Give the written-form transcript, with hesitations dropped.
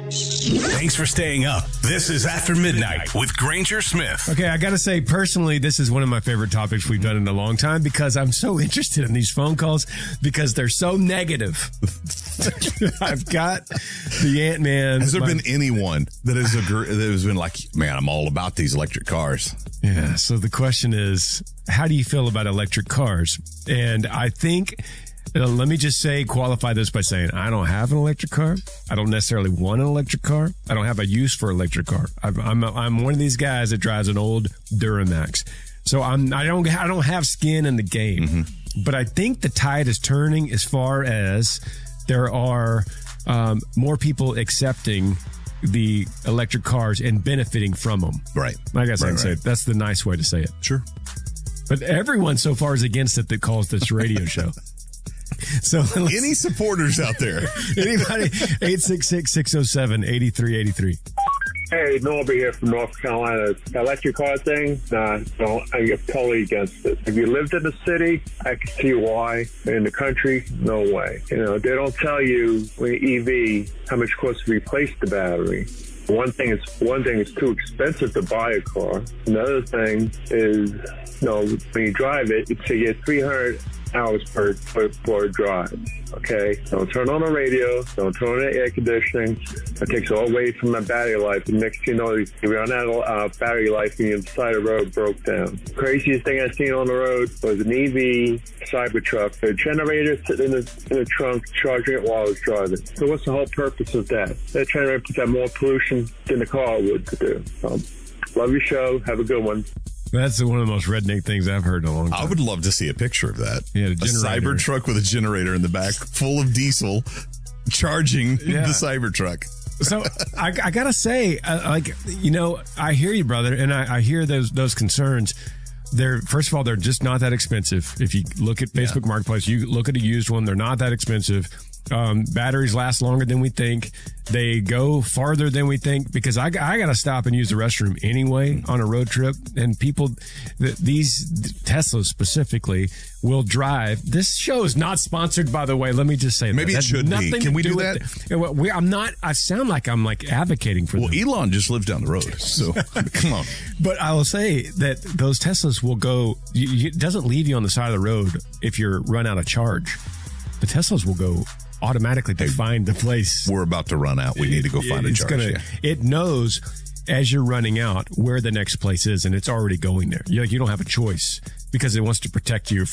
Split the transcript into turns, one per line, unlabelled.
Thanks for staying up. This is After Midnight with Granger Smith.
Okay, I got to say, personally, this is one of my favorite topics we've done in a long time because I'm so interested in these phone calls because they're so negative. I've got the Ant-Man.
Has there been anyone that has been like, man, I'm all about these electric cars?
Yeah, so the question is, how do you feel about electric cars? And I think... let me just qualify this by saying I don't have an electric car. I don't necessarily want an electric car. I don't have a use for electric car. I'm one of these guys that drives an old Duramax. So I don't have skin in the game. Mm-hmm. But I think the tide is turning as far as there are more people accepting the electric cars and benefiting from them.
Right.
I guess I can say it. That's the nice way to say it.
Sure.
But everyone so far is against it that calls this radio show. So
any supporters out there?
Anybody? 866-607-8383.
Hey, Norbert here from North Carolina. Electric car thing? Nah, no, I'm totally against it. If you lived in the city, I can see why. In the country, no way. You know, they don't tell you when EV how much it costs to replace the battery. One thing is too expensive to buy a car. Another thing is, when you drive it, it's you get 300 hours for a drive. Okay, don't turn on the radio, don't turn on the air conditioning. It takes all away from the battery life. And next thing you know, you run out of battery life and the side of the road broke down. Craziest thing I've seen on the road was an EV Cybertruck. The generator sitting in the trunk, charging it while I was driving. So what's the whole purpose of that? They're trying to put more pollution than the car would to do. Love your show. Have a good one.
That's one of the most redneck things I've heard in a long time.
I would love to see a picture of that.
Yeah,
a Cybertruck with a generator in the back full of diesel charging the Cybertruck.
So I got to say, I hear you, brother, and I hear those concerns. First of all, they're just not that expensive. If you look at Facebook Marketplace, you look at a used one, they're not that expensive. Batteries last longer than we think. They go farther than we think because I got to stop and use the restroom anyway on a road trip. And people, these Teslas specifically, will drive. This show is not sponsored, by the way. Let me just say
maybe
that.
It should be. Can we do that?
I'm not. I sound like I'm advocating for them.
Well, Elon just lives down the road, so come on.
But I will say that those Teslas will go. It doesn't leave you on the side of the road if you're run out of charge. The Teslas will go automatically to find the place.
We're about to run out. We need to go find a charge.
It knows as you're running out where the next place is, and it's already going there. You don't have a choice because it wants to protect you